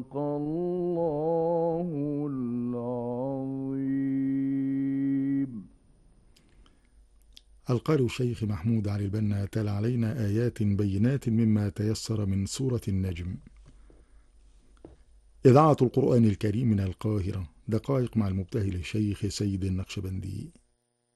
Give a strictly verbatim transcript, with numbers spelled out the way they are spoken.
صدق الله العظيم. القارئ الشيخ محمود علي البنا تلا علينا آيات بينات مما تيسر من سورة النجم. إذاعة القرآن الكريم من القاهرة، دقائق مع المبتهل الشيخ سيد النقشبندي.